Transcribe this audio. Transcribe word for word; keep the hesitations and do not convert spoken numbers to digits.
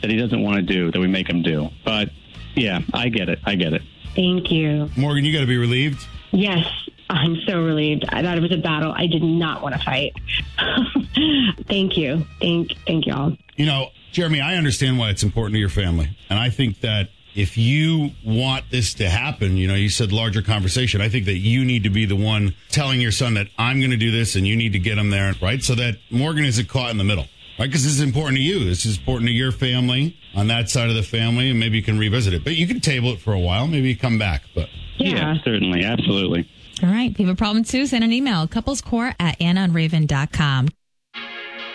that he doesn't want to do, that we make him do. But, yeah, I get it. I get it. Thank you. Morgan, you got to be relieved. Yes, I'm so relieved. I thought it was a battle. I did not want to fight. Thank you. Thank, thank y'all. You know, Jeremy, I understand why it's important to your family. And I think that if you want this to happen, you know, you said larger conversation. I think that you need to be the one telling your son that I'm going to do this and you need to get him there, right? So that Morgan isn't caught in the middle, right? Because this is important to you. This is important to your family on that side of the family, and maybe you can revisit it. But you can table it for a while. Maybe you come back. But Yeah, yeah certainly. Absolutely. All right. If you have a problem, too, send an email. couplescore at anna and raven dot com.